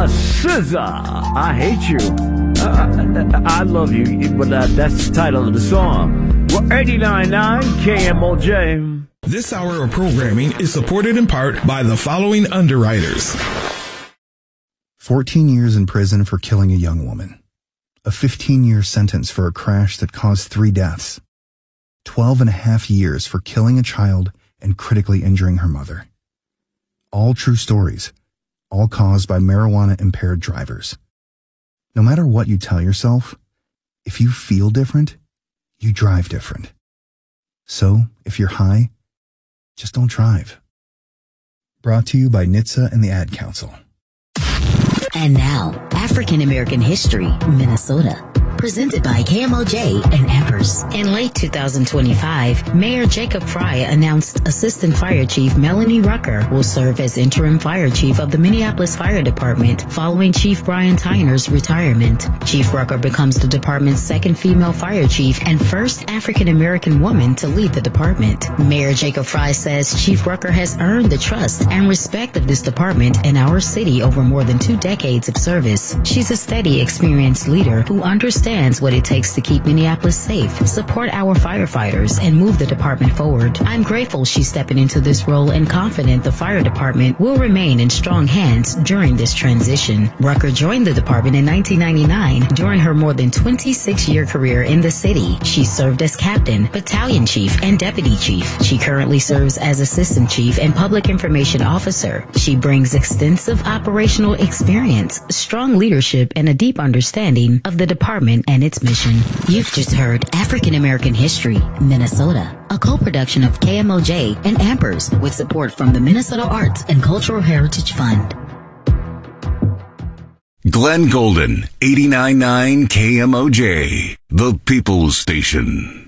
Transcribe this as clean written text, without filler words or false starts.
SZA, I hate you. I love you, but that's the title of the song. We're 89.9 KMOJ. This hour of programming is supported in part by the following underwriters. 14 years in prison for killing a young woman. A 15-year sentence for a crash that caused 3 deaths. 12 and a half years for killing a child and critically injuring her mother. All true stories, all caused by marijuana-impaired drivers. No matter what you tell yourself, if you feel different, you drive different. So, if you're high, just don't drive. Brought to you by NHTSA and the Ad Council. And now, African American History, Minnesota. Presented by KMOJ and Amherst. In late 2025, Mayor Jacob Fry announced Assistant Fire Chief Melanie Rucker will serve as interim fire chief of the Minneapolis Fire Department following Chief Brian Tyner's retirement. Chief Rucker becomes the department's second female fire chief and first African American woman to lead the department. Mayor Jacob Fry says Chief Rucker has earned the trust and respect of this department and our city over more than 2 decades of service. She's a steady, experienced leader who understands what it takes to keep Minneapolis safe, support our firefighters, and move the department forward. I'm grateful she's stepping into this role and confident the fire department will remain in strong hands during this transition. Rucker joined the department in 1999 during her more than 26-year career in the city. She served as captain, battalion chief, and deputy chief. She currently serves as assistant chief and public information officer. She brings extensive operational experience, strong leadership, and a deep understanding of the department and its mission. You've just heard African American History, Minnesota, a co-production of KMOJ and Amherst with support from the Minnesota Arts and Cultural Heritage Fund. Glenn Golden, 89.9 KMOJ, the People's Station.